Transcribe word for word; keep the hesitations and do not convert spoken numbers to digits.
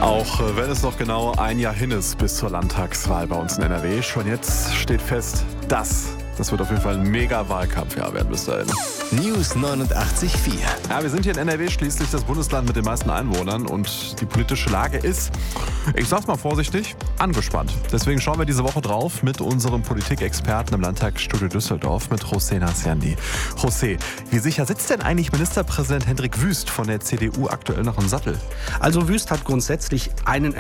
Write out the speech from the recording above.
Auch wenn es noch genau ein Jahr hin ist bis zur Landtagswahl bei uns in N R W, schon jetzt steht fest, das, das wird auf jeden Fall ein mega Wahlkampfjahr werden bis dahin. News neunundachtzig Komma vier. Ja, wir sind hier in N R W schließlich das Bundesland mit den meisten Einwohnern und die politische Lage ist, ich sag's mal vorsichtig, angespannt. Deswegen schauen wir diese Woche drauf mit unserem Politikexperten im Landtagsstudio Düsseldorf, mit José Nasciandi. José, wie sicher sitzt denn eigentlich Ministerpräsident Hendrik Wüst von der C D U aktuell noch im Sattel? Also Wüst hat grundsätzlich einen